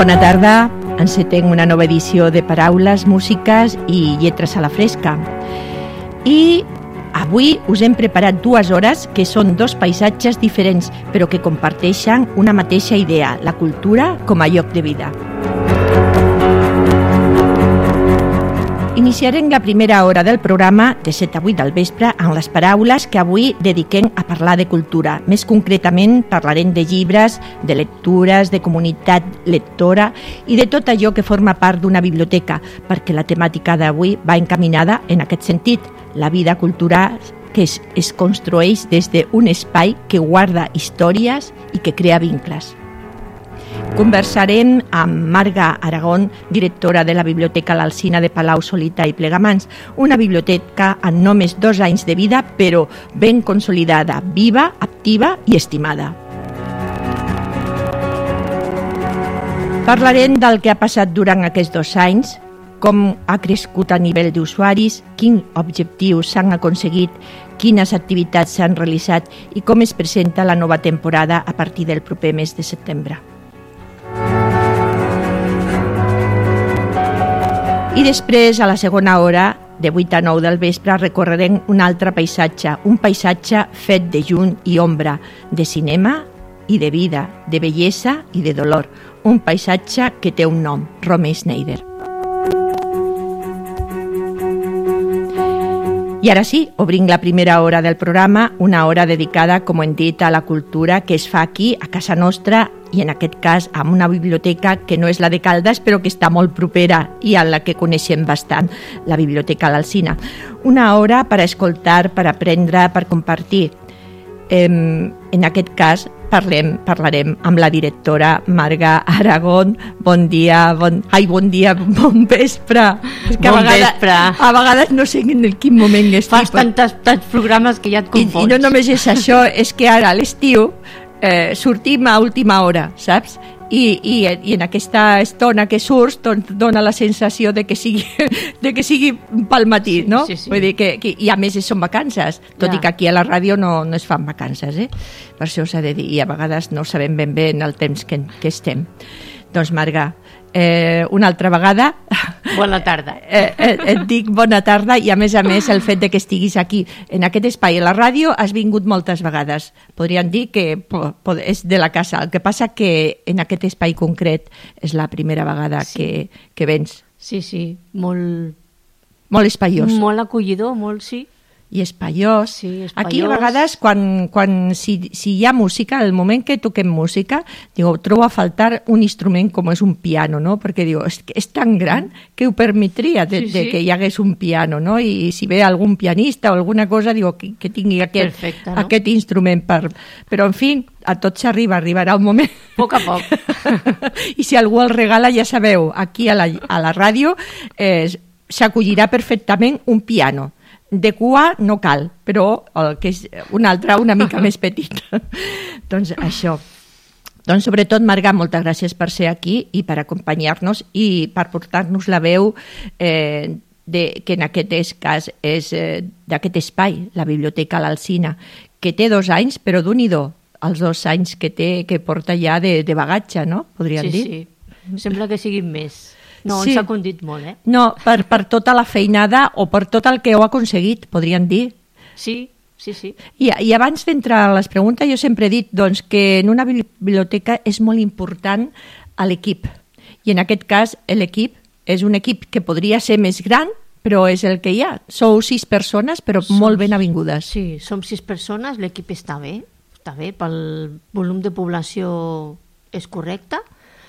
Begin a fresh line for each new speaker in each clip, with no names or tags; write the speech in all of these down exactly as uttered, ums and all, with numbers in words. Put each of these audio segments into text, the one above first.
Bona tarda, encetem una nova edició de Paraules, Músiques i Lletres a la Fresca. I avui us hem preparat dues hores que són dos paisatges diferents, però que comparteixen una mateixa idea, la cultura com a lloc de vida. Iniciarem la primera hora del programa de set a vuit del vespre amb les paraules que avui dediquem a parlar de cultura. Més concretament parlarem de llibres, de lectures, de comunitat lectora i de tot allò que forma part d'una biblioteca, perquè la temàtica d'avui va encaminada en aquest sentit, la vida cultural que es, es construeix des d'un espai que guarda històries i que crea vincles. Conversarem amb Marga Aragón, directora de la Biblioteca L'Alsina de Palau-solità i Plegamans, una biblioteca amb només dos anys de vida, però ben consolidada, viva, activa i estimada. Parlarem del que ha passat durant aquests dos anys, com ha crescut a nivell d'usuaris, quins objectius s'han aconseguit, quines activitats s'han realitzat i com es presenta la nova temporada a partir del proper mes de setembre. I després, a la segona hora, de vuit a nou del vespre, recorrerem un altre paisatge, un paisatge fet de llum i ombra, de cinema i de vida, de bellesa i de dolor. Un paisatge que té un nom, Romy Schneider. I ara sí, obrim la primera hora del programa, una hora dedicada, com hem dit, a la cultura que es fa aquí, a casa nostra, i en aquest cas amb una biblioteca que no és la de Caldes, però que està molt propera i a la que coneixem bastant, la Biblioteca L'Alsina. Una hora per escoltar, per aprendre, per compartir. Eh, en aquest cas parlem, parlarem amb la directora Marga Aragón. Bon dia, bon, ai, bon dia, bon vespre. És que
bon
a vegades,
vespre.
A vegades no sé en quin moment estic.
Fas tants, tants programes que ja et confons.
I, I no només és això, és que ara a l'estiu eh, sortim a última hora, saps? I, i, i en aquesta estona que surts doncs, dona la sensació de que sigui, de que sigui pel matí, no?
Sí, sí, sí.
Vull dir que, que, I a més són vacances, tot ja. I que aquí a la ràdio no, no es fan vacances, eh? Per això s'ha de dir, i a vegades no sabem ben bé en el temps que, que estem. Doncs Marga, eh, una altra vegada...
Bona tarda.
Eh, eh, et dic bona tarda i a més a més el fet de que estiguis aquí en aquest espai a la ràdio has vingut moltes vegades. Podríem dir que po, és de la casa. El que passa que en aquest espai concret és la primera vegada sí. que, que vens.
Sí, sí, molt...
Molt espaiós.
Molt acollidor, molt sí.
I espaiós.
Sí, espaiós.
Aquí a vegades quan, quan si, si hi ha música, el moment que toquem música, digo, trobo a faltar un instrument com és un piano, no? Perquè digo, és, és tan gran que ho permetria de, sí, sí. de que hi hagués un piano, no? I si ve algun pianista o alguna cosa, digo, que, que tingui aquest, Perfecte, no? aquest instrument per... Però, en fi, a tot s'arriba, arribarà un moment...
A poc a poc.
I si algú el regala, ja sabeu, aquí a la, a la ràdio eh, s'acollirà perfectament un piano. De cua no cal, però el que és un altre una mica més petit. Doncs això. Doncs sobretot, Marga, moltes gràcies per ser aquí i per acompanyar-nos i per portar-nos la veu eh, de, que en aquest cas és eh, d'aquest espai, la Biblioteca L'Alsina, que té dos anys, però d'un-i-do, els dos anys que té, que porta ja de, de bagatge, no? Podríem
sí,
dir.
Sí, sí. Sembla que siguin més. No,
sí.
ens ha condit molt, eh?
No, per, per tota la feinada o per tot el que heu aconseguit, podríem dir.
Sí, sí, sí.
I, i abans d'entrar a les preguntes, jo sempre he dit doncs, que en una biblioteca és molt important l'equip. I en aquest cas, l'equip és un equip que podria ser més gran, però és el que hi ha. Sou sis persones, però som, molt ben avingudes.
Sí, som sis persones, l'equip està bé, està bé, pel volum de població és correcte.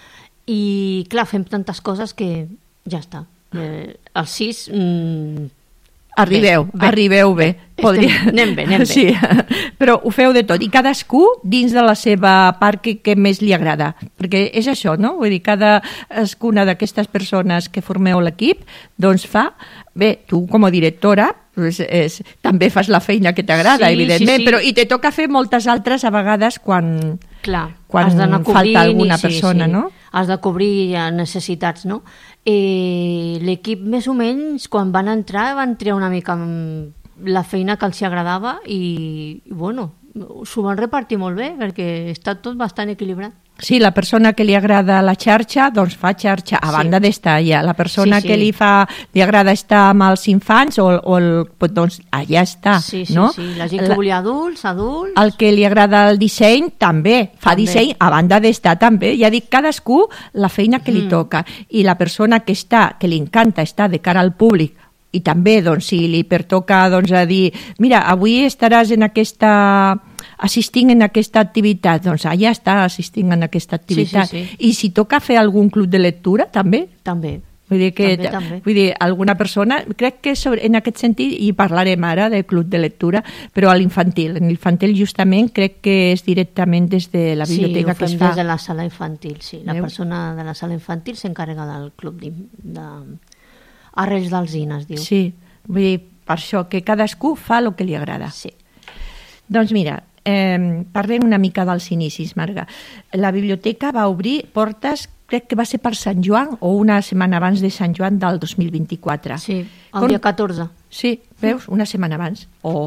I clar, fem tantes coses que ja està. Eh, els sis mm,
arribeu, bé, arribeu bé, bé.
Podria... Estem, anem bé, anem bé.
Sí, però ho feu de tot i cadascú dins de la seva part que, que més li agrada, perquè és això, no? Vull dir, cadascuna d'aquestes persones que formeu l'equip doncs fa, bé, tu com a directora és, és, també fas la feina que t'agrada, sí, evidentment, sí, sí. Però i te toca fer moltes altres a vegades quan,
clar,
quan falta alguna
sí,
persona,
sí.
no?
Has de cobrir necessitats, no? Eh, l'equip més o menys quan van entrar van triar una mica la feina que els agradava i, i bueno, s'ho van repartir molt bé perquè està tot bastant equilibrat.
Sí, la persona que li agrada la xarxa, doncs fa xarxa, a
Sí.
banda d'estar allà. La persona
Sí, sí.
que li fa li agrada estar amb els infants, o, o el, doncs allà està,
Sí, sí,
no?
sí. La gent que volia adults, adults...
El que li agrada el disseny, també. Fa
També.
disseny, a banda d'estar, també. Ja dic, cadascú la feina que li
Mm.
toca. I la persona que està, que li encanta estar de cara al públic, i també, doncs, si li pertoca doncs, a dir, mira, avui estaràs en aquesta... assistint en aquesta activitat, doncs allà està assistint en aquesta activitat.
Sí, sí, sí.
I si toca fer algun club de lectura, també.
També.
Vull dir que,
També, també.
vull dir, alguna persona, crec que sobre, en aquest sentit, i parlarem ara del club de lectura, però a l'infantil. En l'infantil justament crec que és directament des de la biblioteca
sí,
que es
fem
fa.
des de la sala infantil, sí. La
Veu?
persona de la sala infantil s'encarrega del club de, de Arrels d'Alzina, es diu.
Sí, vull dir, per això, que cadascú fa el que li agrada.
Sí.
Doncs mira, eh, parlem una mica dels inicis, Marga. La biblioteca va obrir portes, crec que va ser per Sant Joan o una setmana abans de Sant Joan del dos mil vint-i-quatre.
Sí, el
Com-
dia catorze.
Sí, veus? Una setmana abans.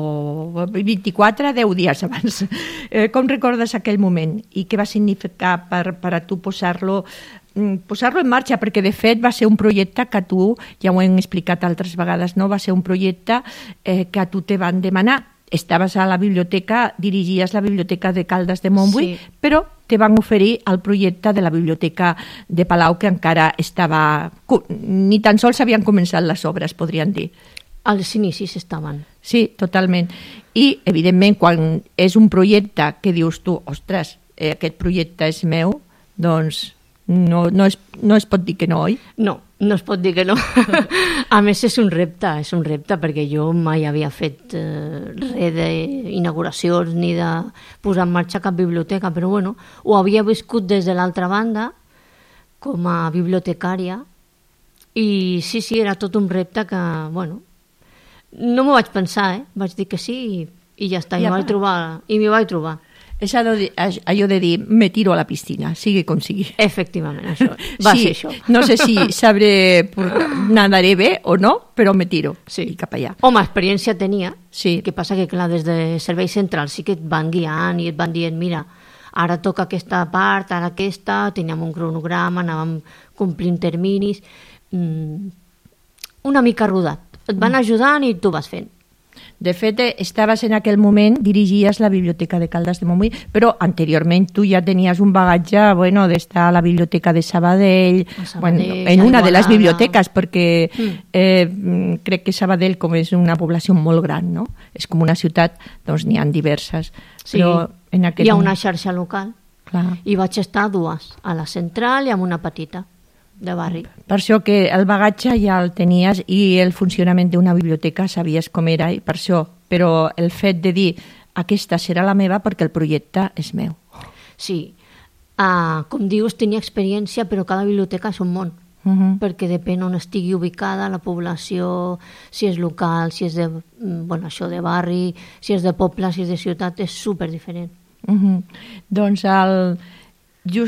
O vint-i-quatre, deu dies abans. Eh, com recordes aquell moment? I què va significar per, per a tu posar-lo mm, posar-lo en marxa? Perquè, de fet, va ser un projecte que tu, ja ho hem explicat altres vegades, no? Va ser un projecte eh, que a tu te van demanar. Estaves a la biblioteca, dirigies la biblioteca de Caldes de Montbui,
Sí.
però te van oferir el projecte de la biblioteca de Palau, que encara estava... Ni tan sols havien començat les obres, podríem dir.
Als inicis estaven.
Sí, totalment. I, evidentment, quan és un projecte que dius tu, ostres, eh, aquest projecte és meu, doncs no, no, es, no es pot dir que no, oi?
No, no es pot dir que no. A més, és un repte, és un repte, perquè jo mai havia fet eh, res d'inauguracions ni de posar en marxa cap biblioteca, però bueno, ho havia viscut des de l'altra banda, com a bibliotecària, i sí, sí, era tot un repte que, bueno, no m'ho vaig pensar, eh? Vaig dir que sí i, i ja està, i
Ja
m'hi
va.
vaig trobar, i m'hi vaig trobar.
És allò de, allò de dir, me tiro a la piscina, sigui com sigui.
Efectivament, això, va
sí,
ser això.
No sé si sabré, nadaré bé o no, però me tiro
Sí.
i cap allà.
Home, experiència tenia.
Sí.
El que passa que, clar, des de serveis centrals sí que et van guiant i et van dient, mira, ara toca aquesta part, ara aquesta, teníem un cronograma, anàvem complint terminis, mm, una mica rodat. Et van ajudant i tu vas fent.
De fet, eh, estaves en aquell moment, dirigies la Biblioteca de Caldes de Montbui, però anteriorment tu ja tenies un bagatge, bueno, d'estar a la Biblioteca de Sabadell,
A Sabadell,
bueno, en una de les
Igualada.
biblioteques, perquè
Mm.
eh, mm, crec que Sabadell, com és una població molt gran, no? És com una ciutat, doncs n'hi ha diverses.
Sí.
Però en aquest
Hi ha
moment-
una xarxa local
Clar.
i vaig estar a dues, a la central i amb una petita de barri.
Per això que el bagatge ja el tenies i el funcionament d'una biblioteca sabies com era, i per això, però el fet de dir aquesta serà la meva perquè el projecte és meu.
Sí, uh, com dius, tenia experiència, però cada biblioteca és un món.
Uh -huh.
Perquè depèn on estigui ubicada la població, si és local, si és de, mm, bueno, això de barri, si és de poble, si és de ciutat, és super diferent.
Uh -huh. Doncs el,